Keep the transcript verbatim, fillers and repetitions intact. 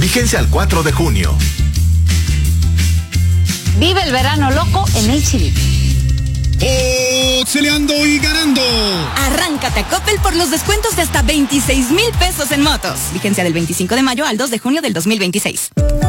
Vigencia al cuatro de junio. Vive el verano loco en H D. ¡Oxeleando y ganando! Arráncate a Coppel por los descuentos de hasta veintiséis mil pesos en motos. Vigencia del veinticinco de mayo al dos de junio del dos mil veintiséis.